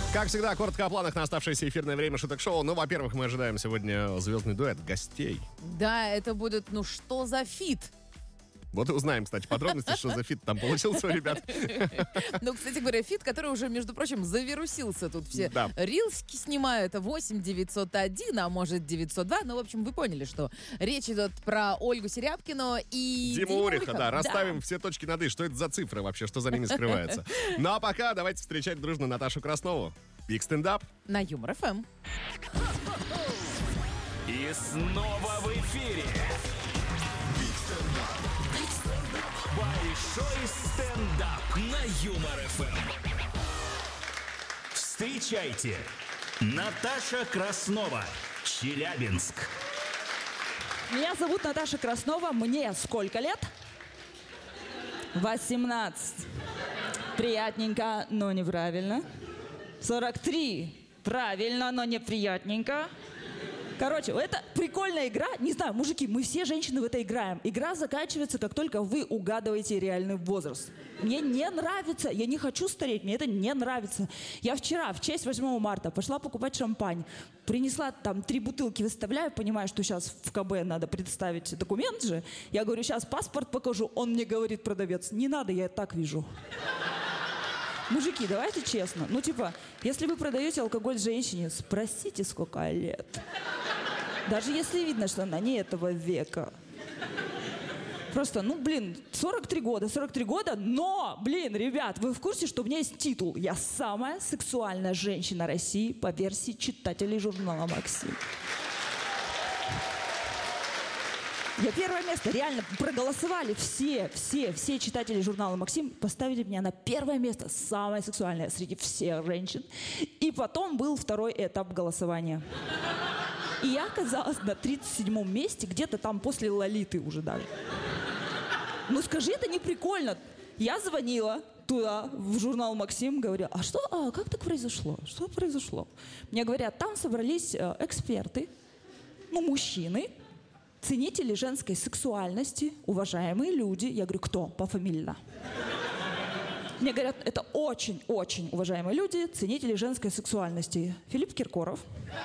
Как всегда, коротко о планах на оставшееся эфирное время шуток-шоу. Ну, во-первых, мы ожидаем сегодня звездный дуэт гостей. Да, это будет, что за фит? Вот и узнаем, кстати, подробности, что за фит там получился у ребят. Ну, кстати говоря, фит, который уже, между прочим, завирусился. Тут все Да. рилски снимают. 8 901, а может 902. Ну, в общем, вы поняли, что речь идет про Ольгу Серябкину и Диму Уриха, да. Расставим все точки над «и». Что это за цифры вообще, что за ними скрывается? Ну, а пока давайте встречать дружно Наташу Краснову. Биг стендап. На Юмор ФМ. И снова в эфире большой стендап на Юмор ФМ. Встречайте, Наташа Краснова, Челябинск. Меня зовут Наташа Краснова. Мне сколько лет? 18. Приятненько, но неправильно. 43. Правильно, но неприятненько. Короче, это прикольная игра. Не знаю, мужики, мы все женщины в это играем. Игра заканчивается, как только вы угадываете реальный возраст. Мне не нравится, я не хочу стареть, мне это не нравится. Я вчера, в честь 8 марта, пошла покупать шампань. Принесла там 3 бутылки, выставляю, понимаю, что сейчас в КБ надо представить документ же. Я говорю, сейчас паспорт покажу. Он мне говорит, продавец, не надо, я так вижу. Мужики, давайте честно. Если вы продаете алкоголь женщине, спросите, сколько лет. Даже если видно, что она не этого века. Просто, 43 года, но, ребят, вы в курсе, что у меня есть титул? Я самая сексуальная женщина России по версии читателей журнала «Максим». Я первое место, реально проголосовали все читатели журнала «Максим», поставили меня на первое место, самое сексуальное среди всех женщин. И потом был второй этап голосования. И я оказалась на 37-м месте, где-то там после Лолиты уже даже. Ну скажи, это не прикольно. Я звонила туда, в журнал «Максим», говорю, как так произошло? Что произошло? Мне говорят, там собрались эксперты, мужчины, ценители женской сексуальности, уважаемые люди. Я говорю, кто? Пофамильно. Мне говорят, это очень-очень уважаемые люди, ценители женской сексуальности. Филипп Киркоров,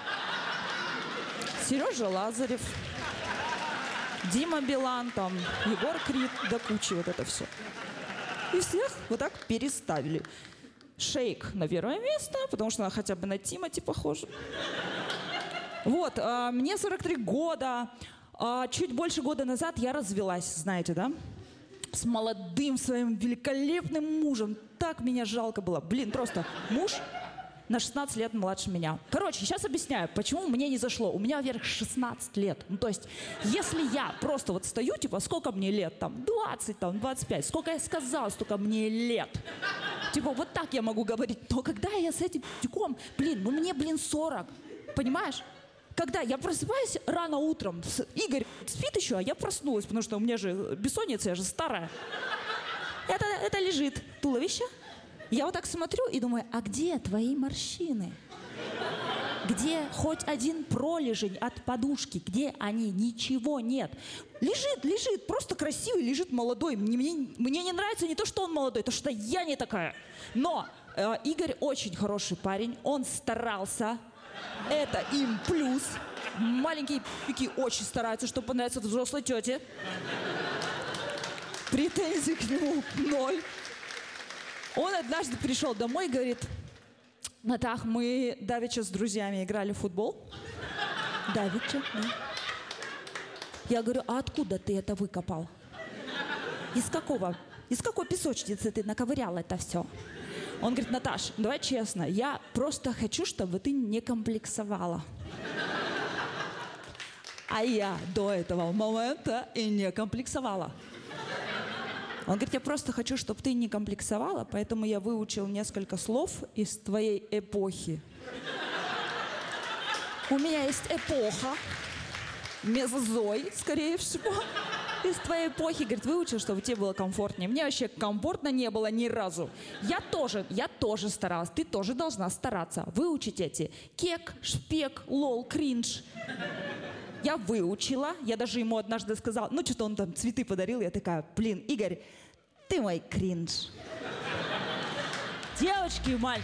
Сережа Лазарев, Дима Билан, Егор Крид, да кучи, вот это все. И всех вот так переставили. Шейк на первое место, потому что она хотя бы на Тимати похожа. Вот, мне 43 года. Чуть больше года назад я развелась, знаете, да? С молодым своим великолепным мужем. Так меня жалко было. Просто муж на 16 лет младше меня. Короче, сейчас объясняю, почему мне не зашло. У меня, во-первых, 16 лет. То есть, если я просто стою, сколько мне лет? 20, 25. Сколько я сказала, столько мне лет. Вот так я могу говорить. Но когда я с этим тюком, мне 40. Понимаешь? Когда я просыпаюсь рано утром, Игорь спит еще, а я проснулась, потому что у меня же бессонница, я же старая. Это лежит туловище. Я вот так смотрю и думаю, а где твои морщины? Где хоть один пролежень от подушки? Где они? Ничего нет. Лежит, просто красивый, лежит молодой. Мне не нравится не то, что он молодой, то, что я не такая. Но Игорь очень хороший парень, он старался. Это им плюс. Маленькие пики очень стараются, чтобы понравиться взрослой тете. Претензий к нему 0. Он однажды пришел домой и говорит, Натах, мы давеча с друзьями играли в футбол. Давеча, да. Я говорю, а откуда ты это выкопал? Из какой песочницы ты наковырял это все? Он говорит, Наташ, давай честно, я просто хочу, чтобы ты не комплексовала. А я до этого момента и не комплексовала. Он говорит, я просто хочу, чтобы ты не комплексовала, поэтому я выучил несколько слов из твоей эпохи. У меня есть эпоха, мезозой, скорее всего. Из твоей эпохи, говорит, выучил, чтобы тебе было комфортнее. Мне вообще комфортно не было ни разу. Я тоже старалась. Ты тоже должна стараться. Выучить эти кек, шпек, лол, кринж. Я выучила. Я даже ему однажды сказала, что-то он там цветы подарил. Я такая, Игорь, ты мой кринж. Девочки и мальчики.